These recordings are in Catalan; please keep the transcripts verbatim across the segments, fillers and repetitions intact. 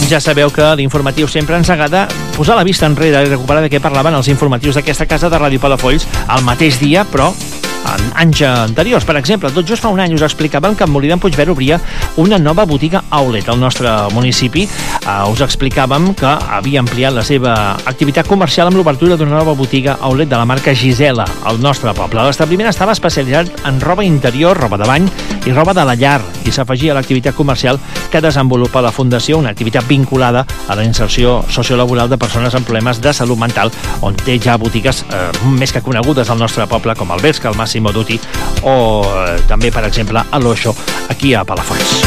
Ja sabeu que l'informatiu sempre ens agrada posar la vista enrere i recuperar de què parlaven els informatius d'aquesta casa de Ràdio Palafolls el mateix dia, però en anys anteriors. Per exemple, tot just fa un any us explicàvem que en Molí d'en Puigverd obria una nova botiga outlet al nostre municipi. Uh, us explicàvem que havia ampliat la seva activitat comercial amb l'obertura d'una nova botiga outlet de la marca Gisela al nostre poble. L'establiment estava especialitzat en roba interior, roba de bany i roba de la llar, i s'afegia a l'activitat comercial que desenvolupa la Fundació, una activitat vinculada a la inserció sociolaboral de persones amb problemes de salut mental, on té ja botigues eh, més que conegudes al nostre poble, com el Vesca, el Massimo Dutti o eh, també, per exemple, a l'Oixo, aquí a Palafolls.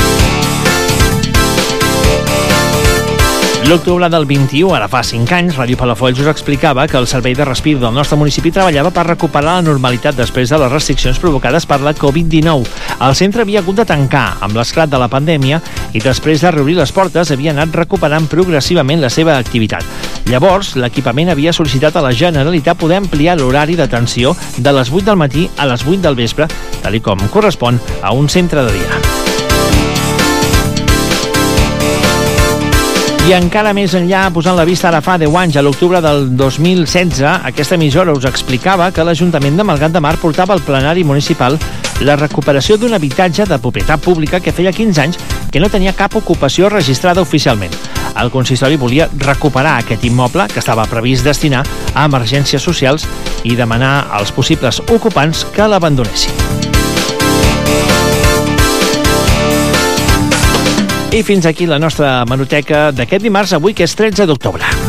L'octubre del vint-i-u, ara fa cinc anys, Ràdio Palafolls us explicava que el Servei de Respir del nostre municipi treballava per recuperar la normalitat després de les restriccions provocades per la covid dinou. El centre havia hagut de tancar amb l'esclat de la pandèmia i després de reobrir les portes havia anat recuperant progressivament la seva activitat. Llavors, l'equipament havia sol·licitat a la Generalitat poder ampliar l'horari d'atenció de les vuit del matí a les vuit del vespre, tal com correspon a un centre de dia. I encara més enllà, posant la vista ara fa deu anys, a l'octubre del dos mil setze, aquesta emissora us explicava que l'Ajuntament de Malgrat de Mar portava al plenari municipal la recuperació d'un habitatge de propietat pública que feia quinze anys que no tenia cap ocupació registrada oficialment. El consistori volia recuperar aquest immoble que estava previst destinar a emergències socials i demanar als possibles ocupants que l'abandonessin. I fins aquí la nostra hemeroteca d'aquest dimarts, avui que és tretze d'octubre.